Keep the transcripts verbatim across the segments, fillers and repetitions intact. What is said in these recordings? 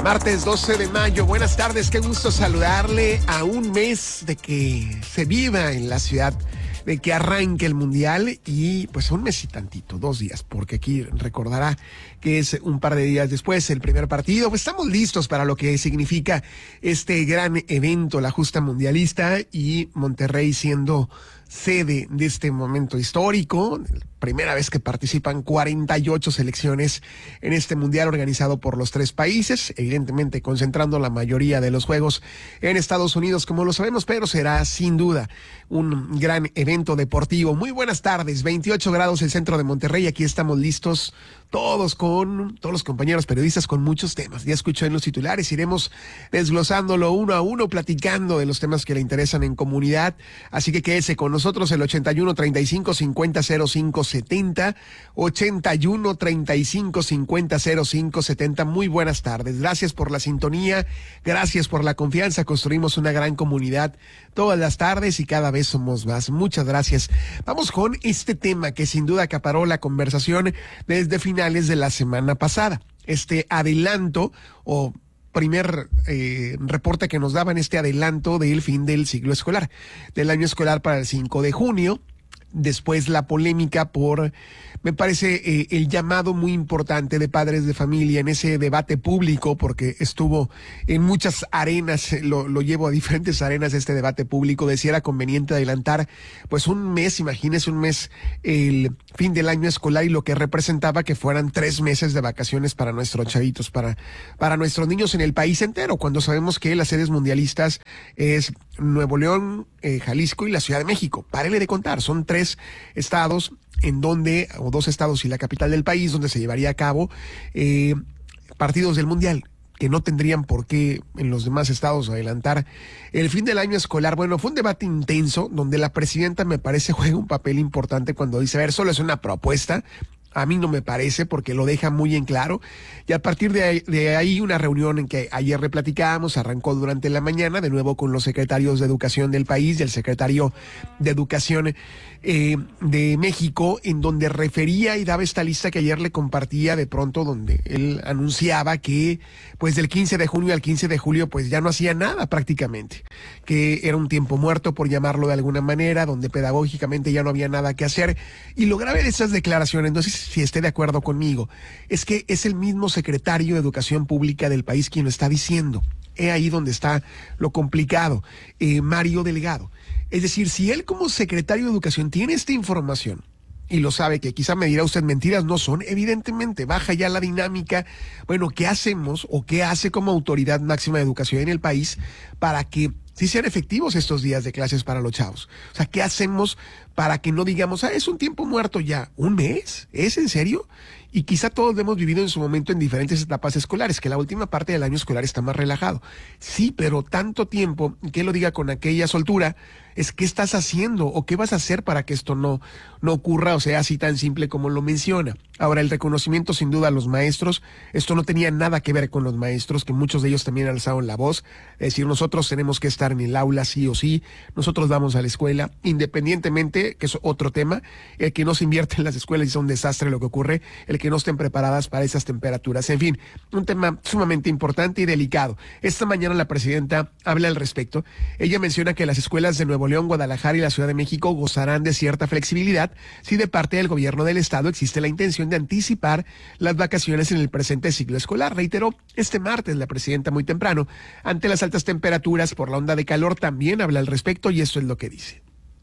Martes doce de mayo, buenas tardes, qué gusto saludarle a un mes de que se viva en la ciudad, de que arranque el Mundial y pues un mes y tantito, dos días, porque aquí recordará que es un par de días después el primer partido. Pues estamos listos para lo que significa este gran evento, la justa mundialista, y Monterrey siendo sede de este momento histórico, primera vez que participan cuarenta y ocho selecciones en este mundial organizado por los tres países, evidentemente concentrando la mayoría de los juegos en Estados Unidos, como lo sabemos, pero será sin duda un gran evento deportivo. Muy buenas tardes, veintiocho grados el centro de Monterrey, aquí estamos listos todos con, todos los compañeros periodistas con muchos temas. Ya escuchó en los titulares, iremos desglosándolo uno a uno, platicando de los temas que le interesan en comunidad, así que quédese con nosotros el ochenta y uno, treinta y cinco, cincuenta, cero cinco, setenta, ochenta y uno, treinta y cinco, cincuenta, cero cinco, setenta. Muy buenas tardes, gracias por la sintonía, gracias por la confianza, construimos una gran comunidad todas las tardes y cada vez somos más. Muchas gracias. Vamos con este tema que sin duda acaparó la conversación desde finales de la semana pasada. Este adelanto o primer eh, reporte que nos daban, este adelanto del fin del ciclo escolar, del año escolar para el cinco de junio. Después la polémica por, me parece, eh, el llamado muy importante de padres de familia en ese debate público, porque estuvo en muchas arenas, lo, lo llevo a diferentes arenas este debate público, de si era conveniente adelantar pues un mes, imagínese un mes, el fin del año escolar y lo que representaba que fueran tres meses de vacaciones para nuestros chavitos, para, para nuestros niños en el país entero, cuando sabemos que las sedes mundialistas es Nuevo León, eh, Jalisco y la Ciudad de México. Párele de contar, son tres estados en donde, o dos estados y la capital del país, donde se llevaría a cabo eh, partidos del Mundial, que no tendrían por qué en los demás estados adelantar el fin del año escolar. Bueno, fue un debate intenso, donde la presidenta, me parece, juega un papel importante cuando dice, a ver, solo es una propuesta. A mí no me parece, porque lo deja muy en claro. Y a partir de ahí, de ahí una reunión en que ayer le platicábamos, arrancó durante la mañana, de nuevo con los secretarios de Educación del país y el secretario de Educación eh, de México, en donde refería y daba esta lista que ayer le compartía de pronto, donde él anunciaba que pues del quince de junio al quince de julio pues ya no hacía nada prácticamente, que era un tiempo muerto, por llamarlo de alguna manera, donde pedagógicamente ya no había nada que hacer. Y lo grave de esas declaraciones, no sé si esté de acuerdo conmigo, es que es el mismo secretario de Educación Pública del país quien lo está diciendo. He ahí donde está lo complicado, eh, Mario Delgado. Es decir, si él como secretario de Educación tiene esta información y lo sabe, que quizá me dirá usted mentiras no son, evidentemente baja ya la dinámica. Bueno, ¿qué hacemos o qué hace como autoridad máxima de educación en el país para que sí sean efectivos estos días de clases para los chavos? O sea, ¿qué hacemos para que no digamos, ah, es un tiempo muerto ya? ¿Un mes? ¿Es en serio? Y quizá todos lo hemos vivido en su momento en diferentes etapas escolares, que la última parte del año escolar está más relajado. Sí, pero tanto tiempo, que lo diga con aquella soltura, es ¿qué estás haciendo o qué vas a hacer para que esto no, no ocurra o sea así tan simple como lo menciona? Ahora, el reconocimiento sin duda a los maestros, esto no tenía nada que ver con los maestros, que muchos de ellos también alzaron la voz, es decir, nosotros tenemos que estar en el aula sí o sí, nosotros vamos a la escuela, independientemente, que es otro tema, el que no se invierte en las escuelas y es un desastre lo que ocurre, el que no estén preparadas para esas temperaturas, en fin, un tema sumamente importante y delicado. Esta mañana la presidenta habla al respecto, ella menciona que las escuelas de Nuevo León, Guadalajara y la Ciudad de México gozarán de cierta flexibilidad si de parte del gobierno del estado existe la intención de anticipar las vacaciones en el presente ciclo escolar. Reiteró este martes la presidenta muy temprano, ante las altas temperaturas por la onda de calor, también habla al respecto y esto es lo que dice.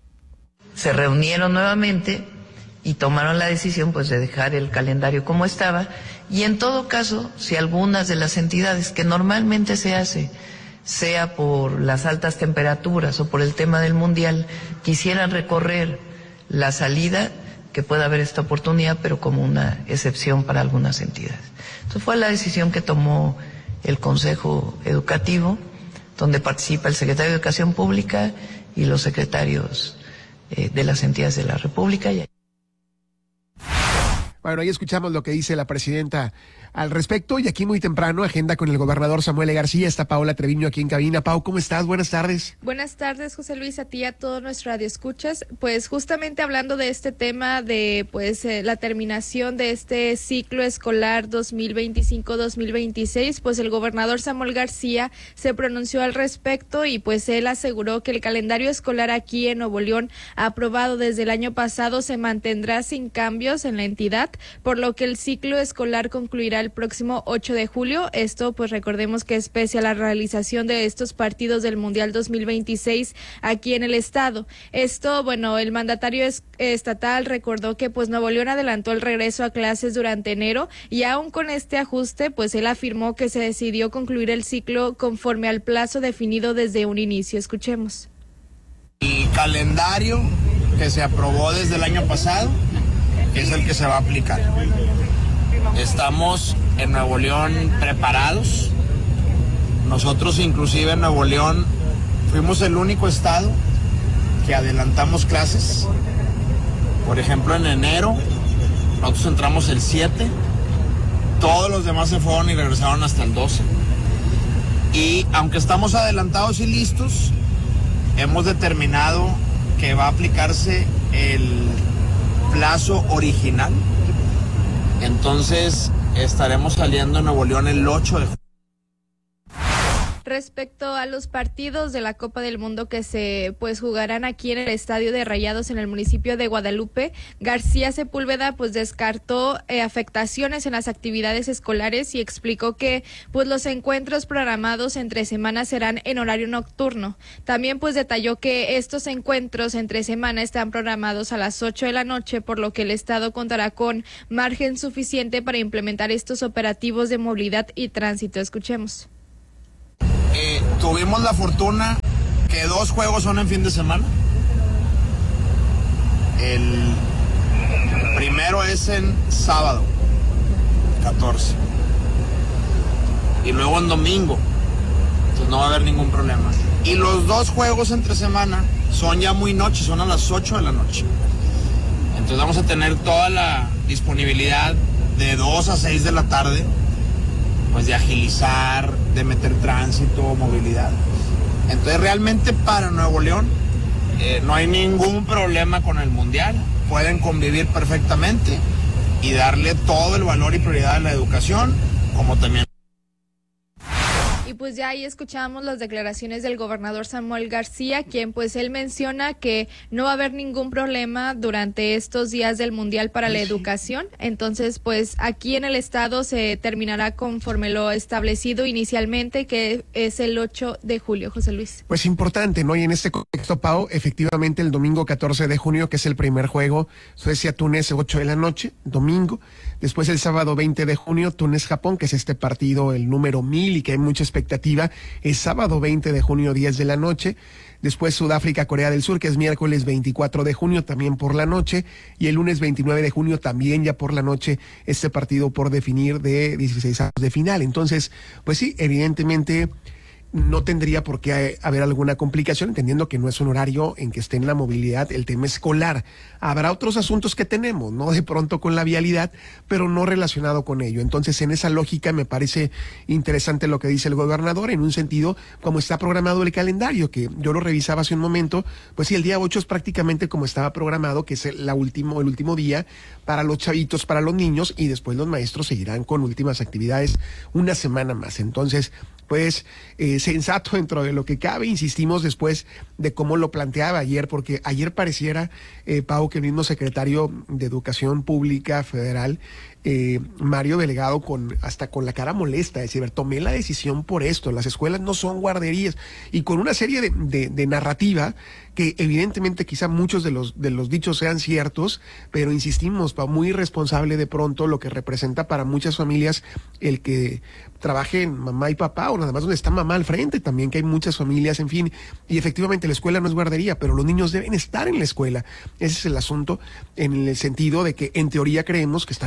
Se reunieron nuevamente y tomaron la decisión pues de dejar el calendario como estaba, y en todo caso, si algunas de las entidades, que normalmente se hace, sea por las altas temperaturas o por el tema del mundial, quisieran recorrer la salida, que pueda haber esta oportunidad, pero como una excepción para algunas entidades. Entonces fue la decisión que tomó el Consejo Educativo, donde participa el secretario de Educación Pública y los secretarios eh, de las entidades de la República. Bueno, ahí escuchamos lo que dice la presidenta al respecto. Y aquí muy temprano, agenda con el gobernador Samuel García. Está Paola Treviño aquí en cabina. Pau, ¿cómo estás? Buenas tardes. Buenas tardes, José Luis, a ti y a todos nuestros radioescuchas. Pues justamente hablando de este tema de pues eh, la terminación de este ciclo escolar dos mil veinticinco dos mil veintiséis, pues el gobernador Samuel García se pronunció al respecto y pues él aseguró que el calendario escolar aquí en Nuevo León, aprobado desde el año pasado, se mantendrá sin cambios en la entidad, por lo que el ciclo escolar concluirá el próximo ocho de julio. Esto pues recordemos que es pese a la realización de estos partidos del Mundial dos mil veintiséis aquí en el estado. Esto, bueno, el mandatario es, estatal recordó que pues Nuevo León adelantó el regreso a clases durante enero y aún con este ajuste pues él afirmó que se decidió concluir el ciclo conforme al plazo definido desde un inicio. Escuchemos. El calendario que se aprobó desde el año pasado es el que se va a aplicar. Estamos en Nuevo León preparados. Nosotros inclusive en Nuevo León fuimos el único estado que adelantamos clases. Por ejemplo, en enero nosotros entramos el siete, todos los demás se fueron y regresaron hasta el doce. Y aunque estamos adelantados y listos, hemos determinado que va a aplicarse el plazo original. Entonces estaremos saliendo en Nuevo León el ocho de julio. Respecto a los partidos de la Copa del Mundo que se pues jugarán aquí en el Estadio de Rayados en el municipio de Guadalupe, García Sepúlveda pues descartó eh, afectaciones en las actividades escolares y explicó que pues los encuentros programados entre semanas serán en horario nocturno. También pues detalló que estos encuentros entre semana están programados a las ocho de la noche, por lo que el Estado contará con margen suficiente para implementar estos operativos de movilidad y tránsito. Escuchemos. Eh, tuvimos la fortuna que dos juegos son en fin de semana. El primero es en sábado, catorce. Y luego en domingo. Entonces no va a haber ningún problema. Y los dos juegos entre semana son ya muy noche, son a las ocho de la noche. Entonces vamos a tener toda la disponibilidad de dos a seis de la tarde, pues de agilizar, de meter tránsito, movilidad. Entonces realmente para Nuevo León eh, no hay ningún problema con el Mundial, pueden convivir perfectamente y darle todo el valor y prioridad a la educación, como también. Y pues ya ahí escuchamos las declaraciones del gobernador Samuel García, quien pues él menciona que no va a haber ningún problema durante estos días del Mundial para la educación. Entonces pues aquí en el estado se terminará conforme lo establecido inicialmente, que es el ocho de julio, José Luis. Pues importante, ¿no? Y en este contexto, Pau, efectivamente el domingo catorce de junio, que es el primer juego, Suecia-Túnez, ocho de la noche, domingo. Después el sábado veinte de junio, Túnez-Japón, que es este partido, el número mil y que hay mucha expectativa, es sábado veinte de junio, diez de la noche. Después Sudáfrica-Corea del Sur, que es miércoles veinticuatro de junio, también por la noche. Y el lunes veintinueve de junio, también ya por la noche, este partido por definir de dieciséis avos de final. Entonces, pues sí, evidentemente no tendría por qué haber alguna complicación, entendiendo que no es un horario en que esté en la movilidad el tema escolar. Habrá otros asuntos que tenemos, ¿no? De pronto con la vialidad, pero no relacionado con ello. Entonces, en esa lógica me parece interesante lo que dice el gobernador, en un sentido, como está programado el calendario, que yo lo revisaba hace un momento, pues sí, el día ocho es prácticamente como estaba programado, que es el, la último, el último día para los chavitos, para los niños, y después los maestros seguirán con últimas actividades una semana más. Entonces, pues eh, sensato dentro de lo que cabe, insistimos después de cómo lo planteaba ayer, porque ayer pareciera, eh, Pau, que el mismo secretario de Educación Pública Federal, eh, Mario Delgado, con hasta con la cara molesta, es decir, tomé la decisión por esto, las escuelas no son guarderías, y con una serie de, de, de narrativa que evidentemente quizá muchos de los de los dichos sean ciertos, pero insistimos, Pau, muy irresponsable de pronto lo que representa para muchas familias el que trabajen mamá y papá, o nada más donde está mamá al frente, también que hay muchas familias, en fin, y efectivamente la escuela no es guardería, pero los niños deben estar en la escuela. Ese es el asunto, en el sentido de que en teoría creemos que están aprendiendo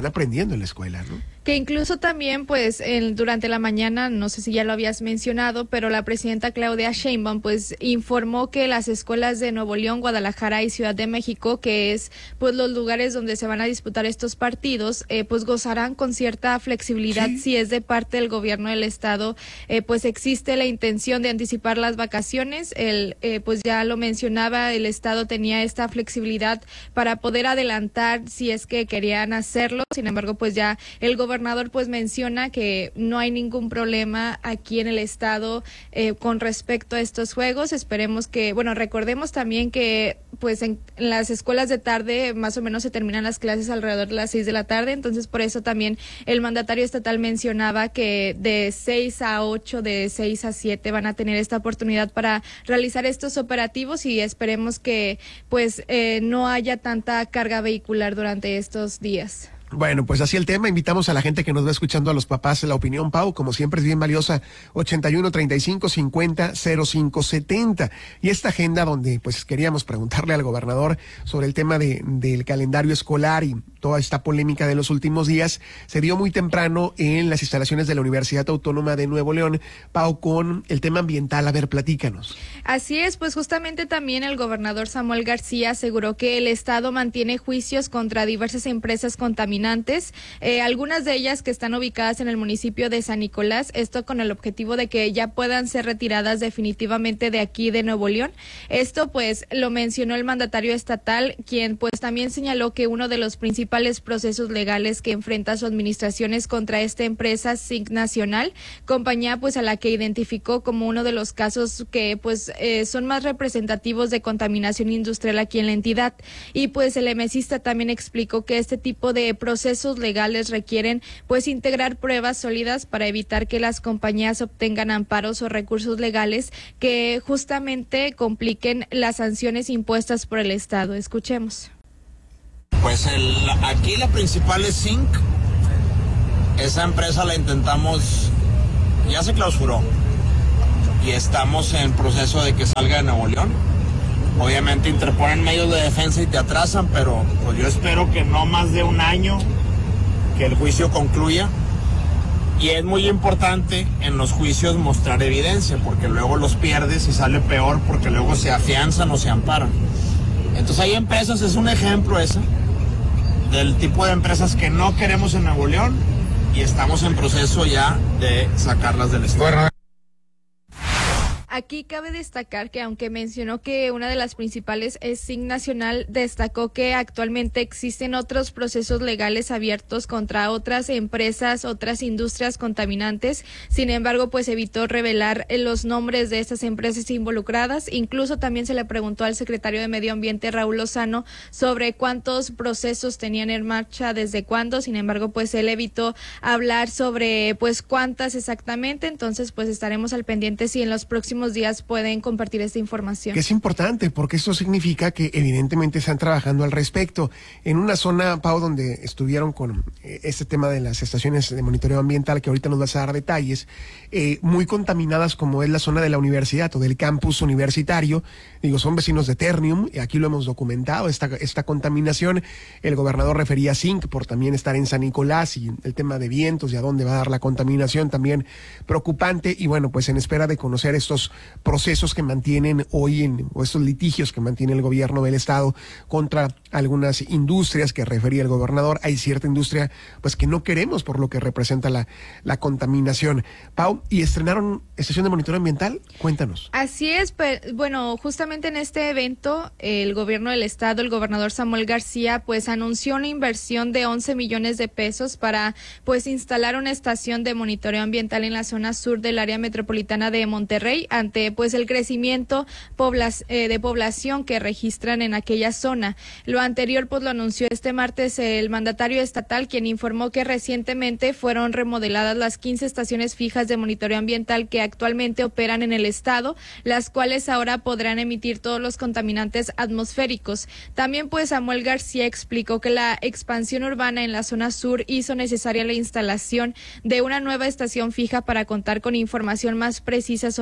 sucediendo en la escuela, ¿no? Que incluso también, pues, el, durante la mañana, no sé si ya lo habías mencionado, pero la presidenta Claudia Sheinbaum, pues, informó que las escuelas de Nuevo León, Guadalajara y Ciudad de México, que es, pues, los lugares donde se van a disputar estos partidos, eh, pues, gozarán con cierta flexibilidad. Sí. Si es de parte del gobierno del estado, eh, pues, existe la intención de anticipar las vacaciones. El, eh, pues, ya lo mencionaba, el estado tenía esta flexibilidad para poder adelantar si es que querían hacerlo. Sin embargo, pues, ya el gobernador gobernador pues menciona que no hay ningún problema aquí en el estado eh, con respecto a estos juegos. Esperemos que, bueno, recordemos también que pues en, en las escuelas de tarde más o menos se terminan las clases alrededor de las seis de la tarde, entonces por eso también el mandatario estatal mencionaba que de seis a ocho, de seis a siete van a tener esta oportunidad para realizar estos operativos y esperemos que pues eh, no haya tanta carga vehicular durante estos días. Bueno, pues así el tema. Invitamos a la gente que nos va escuchando, a los papás, la opinión, Pau, como siempre es bien valiosa, ochenta y uno, treinta y cinco, cincuenta, cero cinco, setenta. Y esta agenda donde pues queríamos preguntarle al gobernador sobre el tema de, del calendario escolar y toda esta polémica de los últimos días, se dio muy temprano en las instalaciones de la Universidad Autónoma de Nuevo León, Pau, con el tema ambiental. A ver, platícanos. Así es, pues justamente también el gobernador Samuel García aseguró que el estado mantiene juicios contra diversas empresas contaminantes. Eh, algunas de ellas que están ubicadas en el municipio de San Nicolás, esto con el objetivo de que ya puedan ser retiradas definitivamente de aquí de Nuevo León. Esto pues lo mencionó el mandatario estatal, quien pues también señaló que uno de los principales procesos legales que enfrenta su administración es contra esta empresa Zinc Nacional, compañía pues a la que identificó como uno de los casos que pues eh, son más representativos de contaminación industrial aquí en la entidad. Y pues el emesista también explicó que este tipo de procesos legales requieren pues integrar pruebas sólidas para evitar que las compañías obtengan amparos o recursos legales que justamente compliquen las sanciones impuestas por el Estado. Escuchemos. Pues el, aquí la principal es Zinc. Esa empresa la intentamos, ya se clausuró y estamos en proceso de que salga de Nuevo León. Obviamente interponen medios de defensa y te atrasan, pero pues yo espero que no más de un año que el juicio concluya. Y es muy importante en los juicios mostrar evidencia, porque luego los pierdes y sale peor, porque luego se afianzan o se amparan. Entonces hay empresas, es un ejemplo ese, del tipo de empresas que no queremos en Nuevo León y estamos en proceso ya de sacarlas del estado. Bueno. Aquí cabe destacar que aunque mencionó que una de las principales es Zinc Nacional, destacó que actualmente existen otros procesos legales abiertos contra otras empresas, otras industrias contaminantes. Sin embargo, pues evitó revelar los nombres de estas empresas involucradas. Incluso también se le preguntó al secretario de Medio Ambiente, Raúl Lozano, sobre cuántos procesos tenían en marcha, desde cuándo. Sin embargo, pues él evitó hablar sobre pues cuántas exactamente. Entonces, pues estaremos al pendiente si en los próximos días pueden compartir esta información. Que es importante porque esto significa que evidentemente están trabajando al respecto. En una zona, Pau, donde estuvieron con eh, este tema de las estaciones de monitoreo ambiental, que ahorita nos vas a dar detalles, eh, muy contaminadas como es la zona de la universidad o del campus universitario, digo, son vecinos de Ternium, y aquí lo hemos documentado, esta, esta contaminación. El gobernador refería a Zinc por también estar en San Nicolás y el tema de vientos y a dónde va a dar la contaminación también preocupante. Y bueno, pues en espera de conocer estos procesos que mantienen hoy en, o estos litigios que mantiene el gobierno del estado contra algunas industrias que refería el gobernador. Hay cierta industria pues que no queremos por lo que representa la, la contaminación. Pau, ¿y estrenaron estación de monitoreo ambiental? Cuéntanos. Así es, pero, bueno, justamente en este evento el gobierno del estado, el gobernador Samuel García, pues anunció una inversión de once millones de pesos para pues instalar una estación de monitoreo ambiental en la zona sur del área metropolitana de Monterrey, ante pues el crecimiento pobla eh, de población que registran en aquella zona. Lo anterior pues lo anunció este martes el mandatario estatal, quien informó que recientemente fueron remodeladas las quince estaciones fijas de monitoreo ambiental que actualmente operan en el estado, las cuales ahora podrán emitir todos los contaminantes atmosféricos. También pues Samuel García explicó que la expansión urbana en la zona sur hizo necesaria la instalación de una nueva estación fija para contar con información más precisa sobre la calidad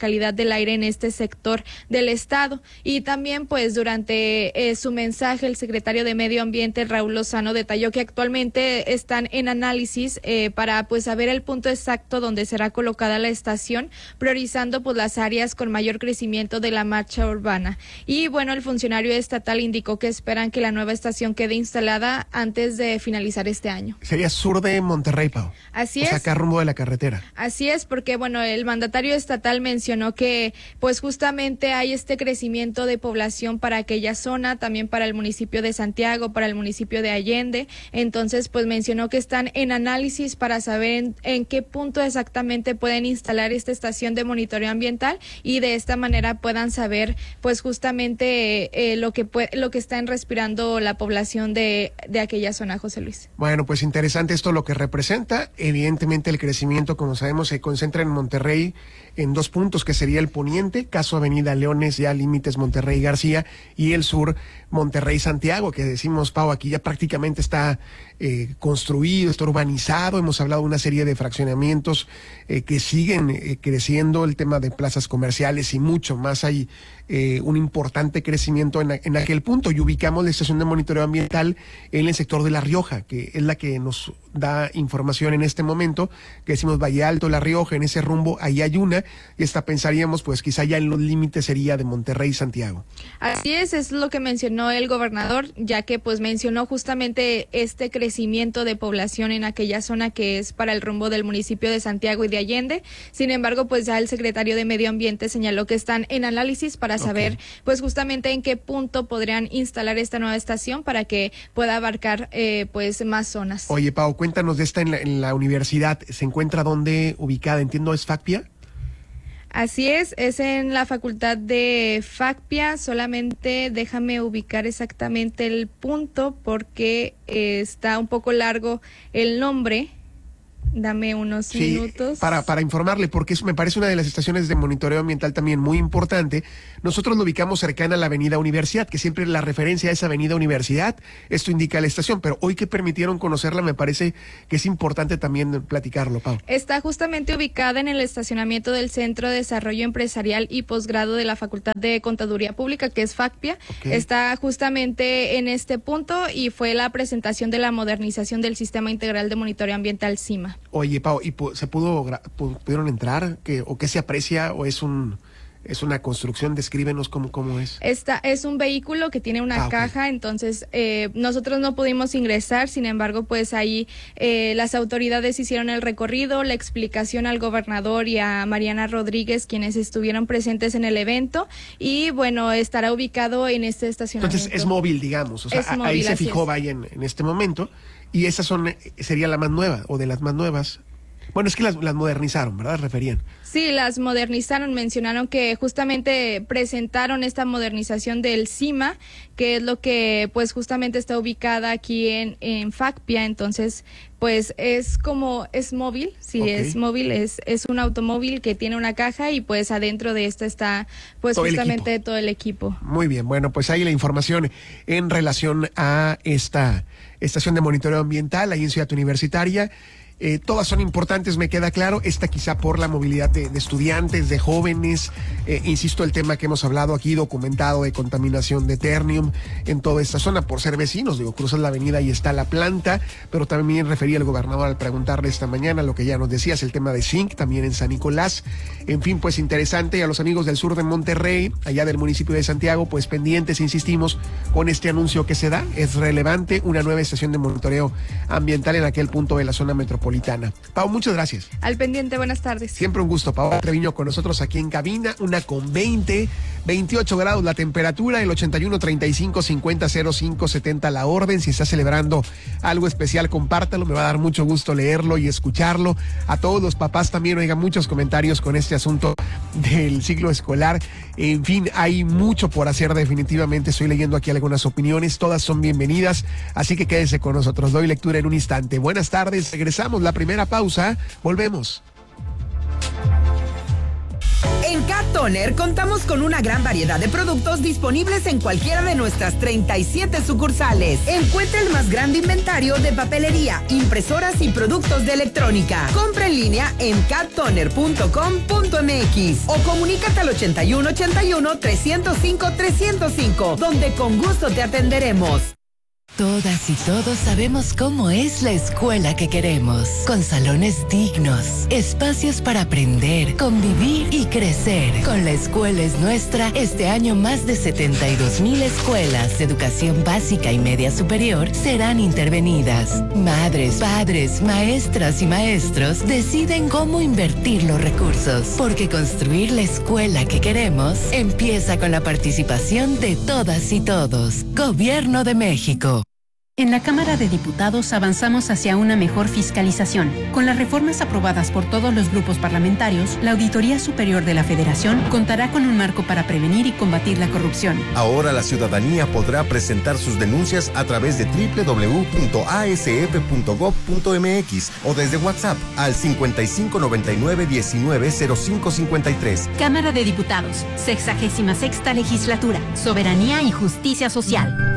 calidad del aire en este sector del estado. Y también pues durante eh, su mensaje el secretario de Medio Ambiente Raúl Lozano detalló que actualmente están en análisis eh, para pues saber el punto exacto donde será colocada la estación, priorizando pues las áreas con mayor crecimiento de la marcha urbana. Y bueno, el funcionario estatal indicó que esperan que la nueva estación quede instalada antes de finalizar este año. Sería sur de Monterrey, Pau. Así o es. O sea, acá rumbo de la carretera. Así es, porque bueno, el mandatario estatal mencionó que pues justamente hay este crecimiento de población para aquella zona, también para el municipio de Santiago, para el municipio de Allende. Entonces, pues mencionó que están en análisis para saber en, en qué punto exactamente pueden instalar esta estación de monitoreo ambiental y de esta manera puedan saber pues justamente eh, lo que puede, lo que están respirando la población de, de aquella zona, José Luis. Bueno, pues interesante esto lo que representa. Evidentemente el crecimiento, como sabemos, se concentra en Monterrey en dos puntos, que sería el poniente, caso Avenida Leones, ya límites Monterrey García, y el sur Monterrey Santiago, que decimos, Pau, aquí ya prácticamente está eh, construido, está urbanizado. Hemos hablado de una serie de fraccionamientos eh, que siguen eh, creciendo, el tema de plazas comerciales y mucho más. Hay eh, un importante crecimiento en, en aquel punto, y ubicamos la estación de monitoreo ambiental en el sector de La Rioja, que es la que nos da información en este momento, que decimos Valle Alto, La Rioja, en ese rumbo, ahí hay una, y esta pensaríamos pues quizá ya en los límites sería de Monterrey y Santiago. Así es, es lo que mencionó el gobernador, ya que pues mencionó justamente este crecimiento de población en aquella zona que es para el rumbo del municipio de Santiago y de Allende. Sin embargo, pues ya el secretario de Medio Ambiente señaló que están en análisis para saber okay. pues justamente en qué punto podrían instalar esta nueva estación para que pueda abarcar eh, pues más zonas. Oye, Pau, cuéntanos de esta en la, en la universidad. ¿Se encuentra dónde ubicada? Entiendo, ¿es FACPIA? Así es, es en la facultad de FACPIA. Solamente déjame ubicar exactamente el punto porque eh, está un poco largo el nombre. Dame unos sí, minutos. Para, para informarle, porque eso me parece una de las estaciones de monitoreo ambiental también muy importante. Nosotros lo ubicamos cercana a la avenida Universidad, que siempre la referencia a esa avenida Universidad, esto indica la estación, pero hoy que permitieron conocerla me parece que es importante también platicarlo, Pau. Está justamente ubicada en el estacionamiento del Centro de Desarrollo Empresarial y Posgrado de la Facultad de Contaduría Pública, que es FACPIA. Okay. Está justamente en este punto y fue la presentación de la modernización del Sistema Integral de Monitoreo Ambiental CIMA. Oye, Pau, ¿y se pudo pudieron entrar? ¿Qué, ¿O qué se aprecia? ¿O es un es una construcción? Descríbenos cómo, cómo es. Esta es un vehículo que tiene una ah, caja, okay. entonces eh, nosotros no pudimos ingresar, sin embargo, pues ahí eh, las autoridades hicieron el recorrido, la explicación al gobernador y a Mariana Rodríguez, quienes estuvieron presentes en el evento, y bueno, estará ubicado en este estacionamiento. Entonces es móvil, digamos, o sea, es móvil, ahí se fijó es. Valle en, en este momento. Y esas son, sería la más nueva, o de las más nuevas. Bueno, es que las, las modernizaron, ¿verdad? Referían. Sí, las modernizaron, mencionaron que justamente presentaron esta modernización del CIMA, que es lo que pues justamente está ubicada aquí en, en FACPIA, entonces pues es como, es móvil, sí, okay. es móvil, es, es un automóvil que tiene una caja y pues adentro de esta está pues todo justamente el todo el equipo. Muy bien, bueno, pues ahí la información en relación a esta estación de monitoreo ambiental ahí en Ciudad Universitaria. Eh, todas son importantes, me queda claro. Esta quizá por la movilidad de, de estudiantes, de jóvenes. Eh, insisto, el tema que hemos hablado aquí, documentado, de contaminación de ternium en toda esta zona, por ser vecinos. Digo, cruzas la avenida y está la planta, pero también refería el gobernador al preguntarle esta mañana lo que ya nos decías, el tema de zinc, también en San Nicolás. En fin, pues interesante. A los amigos del sur de Monterrey, allá del municipio de Santiago, pues pendientes, insistimos, con este anuncio que se da. Es relevante, una nueva estación de monitoreo ambiental en aquel punto de la zona metropolitana. Pau, muchas gracias. Al pendiente, buenas tardes. Siempre un gusto, Pau Treviño con nosotros aquí en cabina, una con veinte, veintiocho grados la temperatura, el ochenta y uno, treinta y cinco, cincuenta, cero cinco, setenta la orden. Si está celebrando algo especial, compártalo, me va a dar mucho gusto leerlo y escucharlo. A todos los papás también, oigan, muchos comentarios con este asunto del ciclo escolar. En fin, hay mucho por hacer definitivamente. Estoy leyendo aquí algunas opiniones, todas son bienvenidas, así que quédese con nosotros. Doy lectura en un instante. Buenas tardes, regresamos. La primera pausa, volvemos. En Cat Toner contamos con una gran variedad de productos disponibles en cualquiera de nuestras treinta y siete sucursales. Encuentra el más grande inventario de papelería, impresoras y productos de electrónica. Compra en línea en cat toner punto com punto m x o comunícate al ochenta y uno ochenta y uno trescientos cinco trescientos cinco, donde con gusto te atenderemos. Todas y todos sabemos cómo es la escuela que queremos, con salones dignos, espacios para aprender, convivir y crecer. Con La Escuela es Nuestra, este año más de setenta y dos mil escuelas de educación básica y media superior serán intervenidas. Madres, padres, maestras y maestros deciden cómo invertir los recursos, porque construir la escuela que queremos empieza con la participación de todas y todos. Gobierno de México. En la Cámara de Diputados avanzamos hacia una mejor fiscalización. Con las reformas aprobadas por todos los grupos parlamentarios, la Auditoría Superior de la Federación contará con un marco para prevenir y combatir la corrupción. Ahora la ciudadanía podrá presentar sus denuncias a través de doble u doble u doble u punto a s f punto gob punto m x o desde WhatsApp al cincuenta y cinco noventa y nueve diecinueve cero cinco cincuenta y tres. Cámara de Diputados, sexagésima sexta legislatura, Soberanía y Justicia Social.